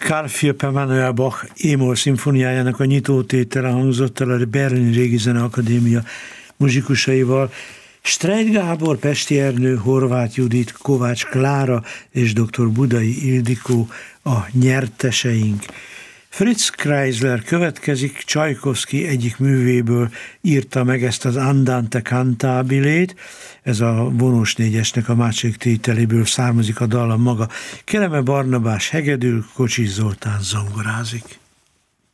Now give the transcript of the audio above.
Carl Philipp Emanuel Bach E-moll szimfóniájának a nyitótétele hangzott el a Berlini Régi Zeneakadémia muzsikusaival. Streit Gábor, Pesti Ernő, Horváth Judit, Kovács Klára és dr. Budai Ildikó a nyerteseink. Fritz Kreisler következik, Csajkovszky egyik művéből írta meg ezt az Andante cantabilét, ez a vonós négyesnek a második tételéből származik a dallam maga. Keleme Barnabás hegedül, Kocsis Zoltán zongorázik.